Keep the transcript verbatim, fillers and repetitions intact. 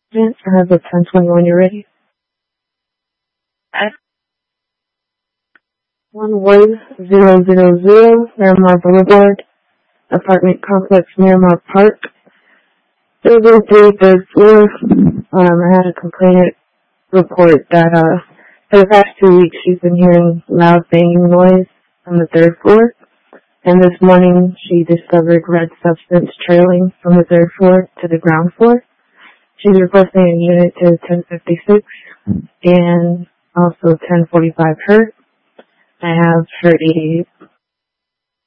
I have the ten twenty-one, you ready? At one one zero zero zero Miramar Boulevard, apartment complex, Miramar Park, building three, third floor. Um, I had a complainant report that, uh, for the past two weeks she's been hearing loud banging noise on the third floor, and this morning she discovered red substance trailing from the third floor to the ground floor. She's requesting a unit to ten fifty-six and also ten forty-five Hurt. I have her eighty-eight